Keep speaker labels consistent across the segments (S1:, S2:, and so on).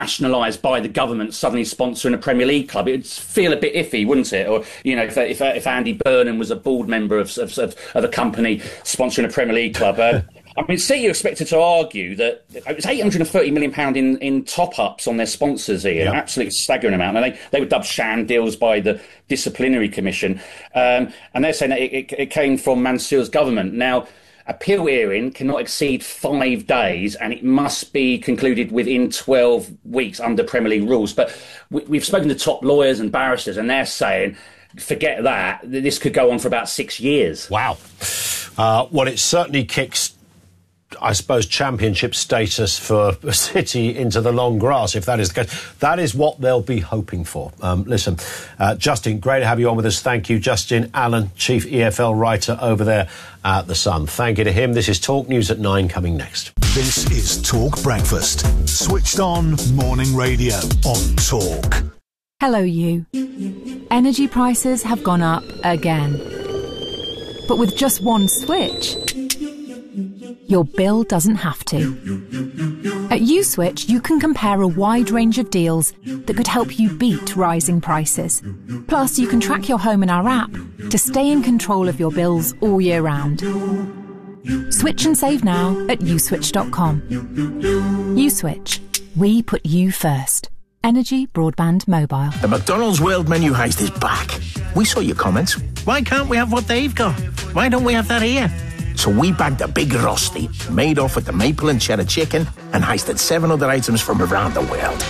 S1: nationalised by the government suddenly sponsoring a Premier League club. It would feel a bit iffy, wouldn't it? Or, you know, if Andy Burnham was a board member of a company sponsoring a Premier League club. I mean, City are expected to argue that it was £830 million in top-ups on their sponsors here, an absolutely staggering amount. And they were dubbed sham deals by the Disciplinary Commission. And they're saying that it came from Mansour's government. Now, appeal hearing cannot exceed 5 days, and it must be concluded within 12 weeks under Premier League rules. But we've spoken to top lawyers and barristers, and they're saying, forget that, this could go on for about 6 years.
S2: Wow. Well, it certainly kicks, I suppose, championship status for City into the long grass, if that is the case. That is what they'll be hoping for. Listen, Justin, great to have you on with us. Thank you. Justin Allen, Chief EFL writer over there at The Sun. Thank you to him. This is Talk News at 9 coming next.
S3: This is Talk Breakfast. Switched on morning radio on Talk.
S4: Hello, you. Energy prices have gone up again. But with just one switch, your bill doesn't have to. At USwitch, you can compare a wide range of deals that could help you beat rising prices. Plus, you can track your home in our app to stay in control of your bills all year round. Switch and save now at uswitch.com. USwitch. We put you first. Energy Broadband Mobile.
S5: The McDonald's World Menu Heist is back. We saw your comments. Why can't we have what they've got? Why don't we have that here? So we bagged a big Rosti, made off with the maple and cheddar chicken, and heisted 7 other items from around the world.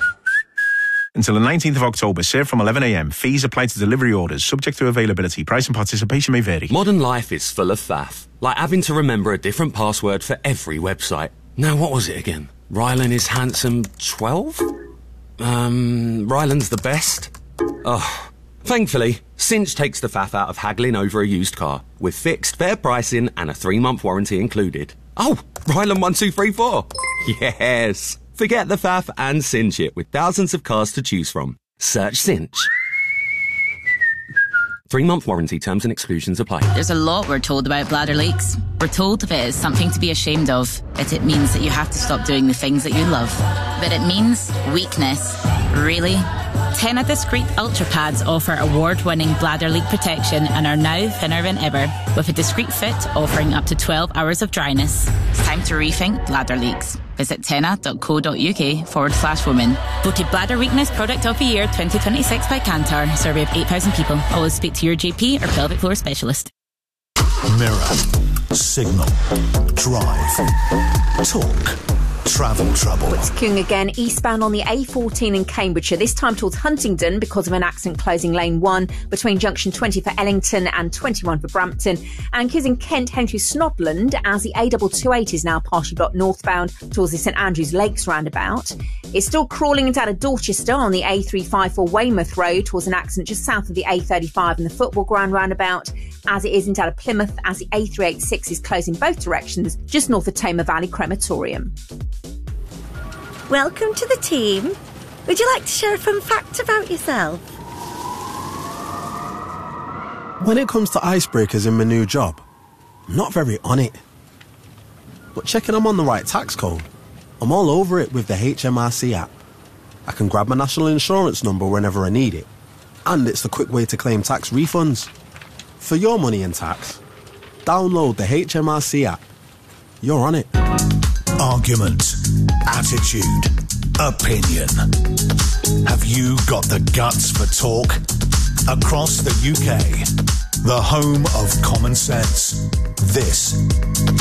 S6: Until the 19th of October, served from 11 a.m. Fees apply to delivery orders, subject to availability. Price and participation may vary.
S7: Modern life is full of faff, like having to remember a different password for every website. Now, what was it again? Rylan is handsome 12? Rylan's the best? Oh, thankfully, Cinch takes the faff out of haggling over a used car, with fixed, fair pricing and a 3-month warranty included. Oh, Rylan 1234. Yes. Forget the faff and cinch it with thousands of cars to choose from. Search Cinch. 3-month warranty, terms and exclusions apply.
S8: There's a lot we're told about bladder leaks. We're told of it as something to be ashamed of, that it means that you have to stop doing the things that you love. But it means weakness. Really? Tena Discreet Ultra Pads offer award-winning bladder leak protection and are now thinner than ever, with a discreet fit offering up to 12 hours of dryness. It's time to rethink bladder leaks. Visit tena.co.uk/women. Voted Bladder Weakness Product of the Year 2026 by Kantar. Survey of 8,000 people. Always speak to your GP or pelvic floor specialist.
S3: Mirror, Signal, Drive, Talk. Travel trouble.
S9: It's queuing again eastbound on the A14 in Cambridgeshire, this time towards Huntingdon because of an accident closing lane 1 between junction 20 for Ellington and 21 for Brampton. And queues in Kent, Henry Snodland as the A228 is now partially blocked northbound towards the St Andrews Lakes roundabout. It's still crawling into out of Dorchester on the A354 Weymouth Road towards an accident just south of the A35 and the football ground roundabout, as it is into out of Plymouth as the A386 is closed in both directions just north of Tamar Valley Crematorium.
S10: Welcome to the team. Would you like to share a fun fact about yourself?
S11: When it comes to icebreakers in my new job, I'm not very on it. But checking I'm on the right tax code, I'm all over it with the HMRC app. I can grab my national insurance number whenever I need it. And it's the quick way to claim tax refunds. For your money and tax, download the HMRC app. You're on it.
S3: Argument, attitude, opinion. Have you got the guts for talk? Across the UK, the home of common sense. This